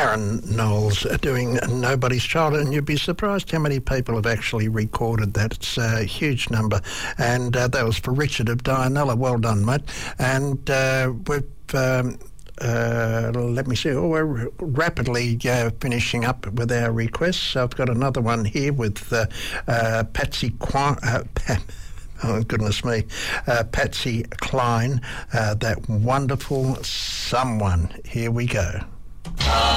Karen Knowles doing Nobody's Child, and you'd be surprised how many people have actually recorded that. It's a huge number, and that was for Richard of Dianella. Well done, mate. And we've let me see. Oh, we're rapidly finishing up with our requests. I've got another one here with Patsy Kwan. Oh, goodness me. Patsy Cline, that wonderful Someone. Here we go.